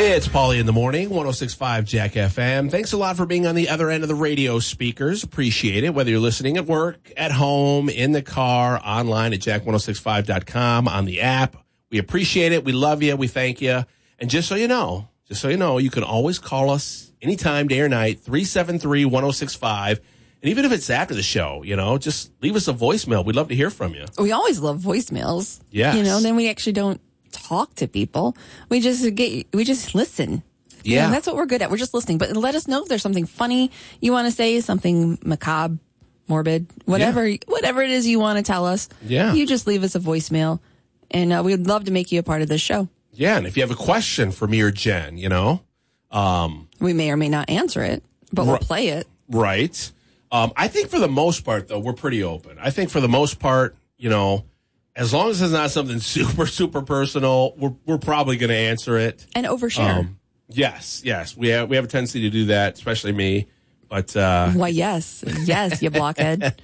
It's Paulie in the morning, 106.5 Jack FM. Thanks a lot for being on the other end of the radio speakers. Appreciate it. Whether you're listening at work, at home, in the car, online at jack1065.com, on the app. We appreciate it. We love you. We thank you. And just so you know, you can always call us anytime, day or night, 373-1065. And even if it's after the show, just leave us a voicemail. We'd love to hear from you. We always love voicemails. Yes. Then we actually don't talk to people. We just listen. Yeah. That's what we're good at. We're just listening. But let us know if there's something funny you want to say, something macabre, morbid, whatever it is you want to tell us. Yeah. You just leave us a voicemail, and we'd love to make you a part of this show. Yeah, and if you have a question for me or Jen, we may or may not answer it, but we'll play it. Right. I think for the most part, though, we're pretty open. I think for the most part, as long as it's not something super, super personal, we're probably going to answer it. And overshare. Yes. We have a tendency to do that, especially me. But why, yes, you blockhead.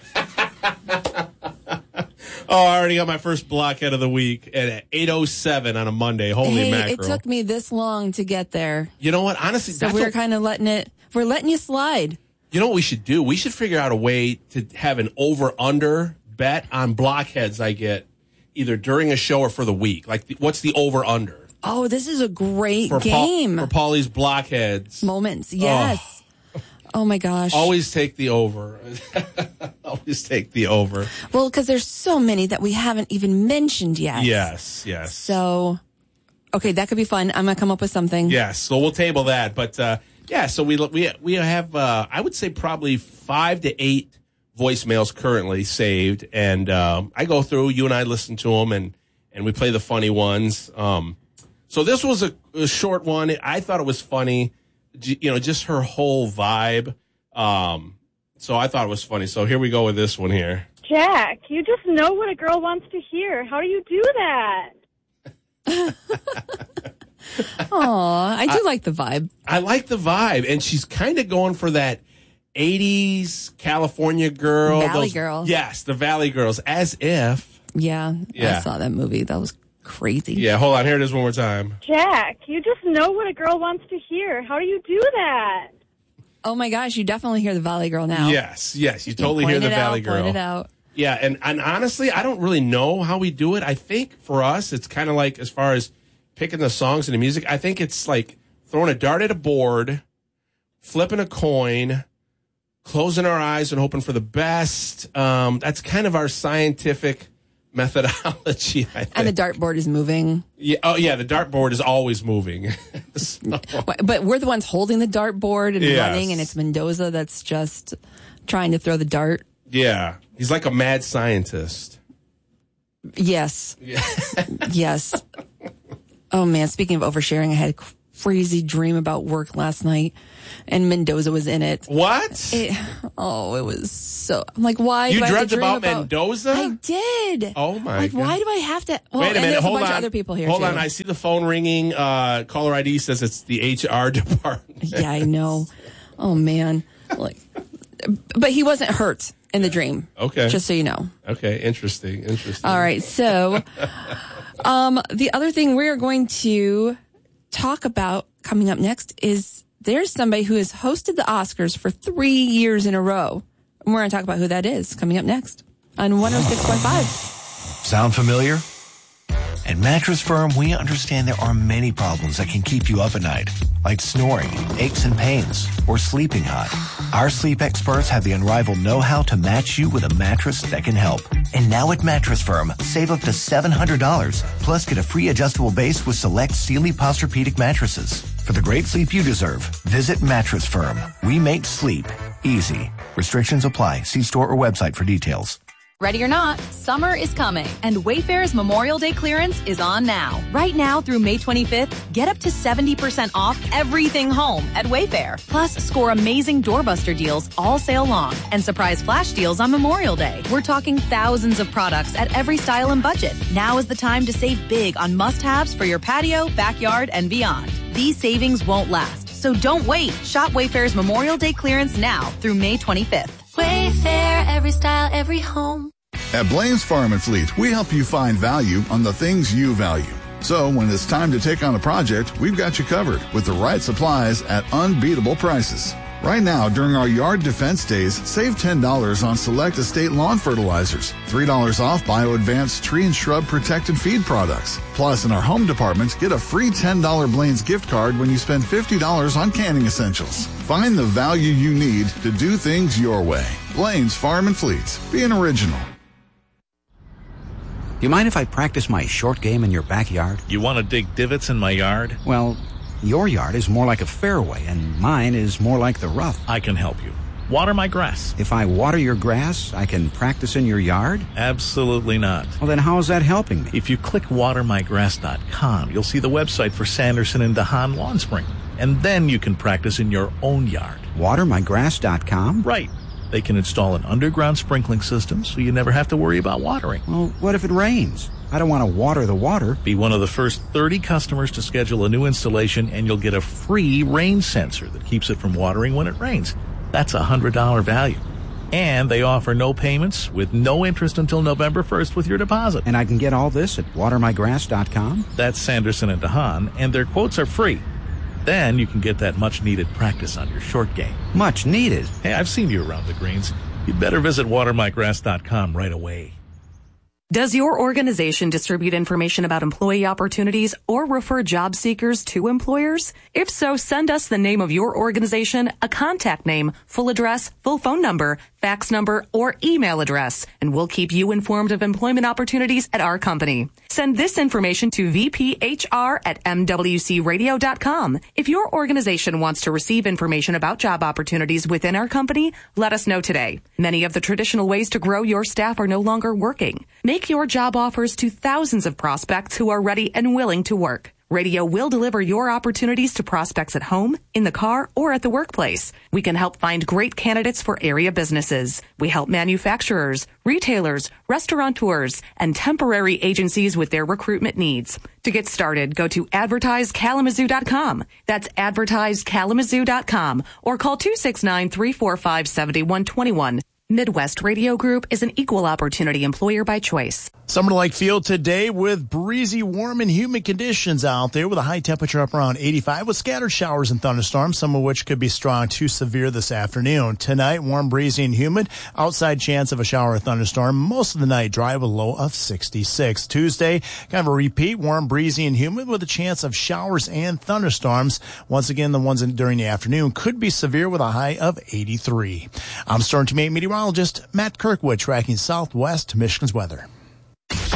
Oh, I already got my first blockhead of the week at 8:07 on a Monday. Holy mackerel. It took me this long to get there. You know what? Honestly, so we're kind of we're letting you slide. You know what we should do? We should figure out a way to have an over-under bet on blockheads I get either during a show or for the week. Like, what's the over-under? Oh, this is a great game. For Paulie's blockheads. Moments, yes. Oh, my gosh. Always take the over. Always take the over. Well, because there's so many that we haven't even mentioned yet. Yes. So, okay, that could be fun. I'm going to come up with something. Yes, so we'll table that. But, so we have, I would say probably 5 to 8 voicemails currently saved. And I go through, you and I listen to them, and we play the funny ones. So this was a short one. I thought it was funny. Just her whole vibe. So I thought it was funny. So here we go with this one here. Jack, you just know what a girl wants to hear. How do you do that? Aw, I do like the vibe. I like the vibe. And she's kind of going for that 80s California girl. Valley girl. Yes, the Valley Girls. As if. Yeah, I saw that movie. That was crazy. Yeah, hold on. Here it is one more time. Jack, you just know what a girl wants to hear. How do you do that? Oh, my gosh. You definitely hear the Valley Girl now. Yes. You totally hear the Valley Girl. Point it out. Yeah, and honestly, I don't really know how we do it. I think for us, it's kind of like as far as picking the songs and the music, I think it's like throwing a dart at a board, flipping a coin, closing our eyes and hoping for the best. That's kind of our scientific methodology, I think. And the dartboard is moving. Yeah. Oh, yeah. The dartboard is always moving. But we're the ones holding the dartboard and running, and it's Mendoza that's just trying to throw the dart. Yeah. He's like a mad scientist. Yes. Yeah. Yes. Oh, man. Speaking of oversharing, I had a crazy dream about work last night, and Mendoza was in it. What? It was so... I'm like, why you do I have to dreamt dream about Mendoza? I did. Oh, my God. Why do I have to... Well, wait a minute. And there's Hold a bunch on. of other people here, Hold too. on. I see the phone ringing. Caller ID says it's the HR department. Yeah, I know. Oh, man. But he wasn't hurt in the dream. Okay. Just so you know. Okay. Interesting. All right. So, the other thing we're going to talk about coming up next is there's somebody who has hosted the Oscars for 3 years in a row. And we're going to talk about who that is coming up next on 106.5. Sound familiar? At Mattress Firm, we understand there are many problems that can keep you up at night, like snoring, aches and pains, or sleeping hot. Our sleep experts have the unrivaled know-how to match you with a mattress that can help. And now at Mattress Firm, save up to $700, plus get a free adjustable base with select Sealy Posturepedic mattresses. For the great sleep you deserve, visit Mattress Firm. We make sleep easy. Restrictions apply. See store or website for details. Ready or not, summer is coming, and Wayfair's Memorial Day clearance is on now. Right now through May 25th, get up to 70% off everything home at Wayfair. Plus, score amazing doorbuster deals all sale long and surprise flash deals on Memorial Day. We're talking thousands of products at every style and budget. Now is the time to save big on must-haves for your patio, backyard, and beyond. These savings won't last, so don't wait. Shop Wayfair's Memorial Day clearance now through May 25th. Wayfair, every style, every home. At Blaine's Farm and Fleet, we help you find value on the things you value. So when it's time to take on a project, we've got you covered with the right supplies at unbeatable prices. Right now, during our Yard Defense Days, save $10 on select estate lawn fertilizers, $3 off Bio Advanced tree and shrub protected feed products. Plus, in our home departments, get a free $10 Blaine's gift card when you spend $50 on canning essentials. Find the value you need to do things your way. Blaine's Farm and Fleets. Be an original. Do you mind if I practice my short game in your backyard? You want to dig divots in my yard? Well, your yard is more like a fairway, and mine is more like the rough. I can help you. Water my grass. If I water your grass, I can practice in your yard? Absolutely not. Well, then how is that helping me? If you click watermygrass.com, you'll see the website for Sanderson and DeHaan Lawn Sprinkler. And then you can practice in your own yard. Watermygrass.com? Right. They can install an underground sprinkling system so you never have to worry about watering. Well, what if it rains? I don't want to water the water. Be one of the first 30 customers to schedule a new installation, and you'll get a free rain sensor that keeps it from watering when it rains. That's a $100 value. And they offer no payments with no interest until November 1st with your deposit. And I can get all this at watermygrass.com? That's Sanderson and DeHaan, and their quotes are free. Then you can get that much-needed practice on your short game. Much needed? Hey, I've seen you around the greens. You'd better visit watermygrass.com right away. Does your organization distribute information about employee opportunities or refer job seekers to employers? If so, send us the name of your organization, a contact name, full address, full phone number, fax number, or email address, and we'll keep you informed of employment opportunities at our company. Send this information to vphr@mwcradio.com. If your organization wants to receive information about job opportunities within our company, let us know today. Many of the traditional ways to grow your staff are no longer working. Make your job offers to thousands of prospects who are ready and willing to work. Radio will deliver your opportunities to prospects at home, in the car, or at the workplace. We can help find great candidates for area businesses. We help manufacturers, retailers, restaurateurs, and temporary agencies with their recruitment needs. To get started, go to advertisekalamazoo.com. That's advertisekalamazoo.com, or call 269-345-7121. Midwest Radio Group is an equal opportunity employer by choice. Summer-like feel today with breezy, warm, and humid conditions out there with a high temperature up around 85 with scattered showers and thunderstorms, some of which could be strong to severe this afternoon. Tonight, warm, breezy, and humid. Outside chance of a shower or thunderstorm. Most of the night dry with a low of 66. Tuesday, kind of a repeat, warm, breezy, and humid with a chance of showers and thunderstorms. Once again, the ones during the afternoon could be severe with a high of 83. I'm Storm Team 8 meteorologist Matt Kirkwood tracking Southwest Michigan's weather.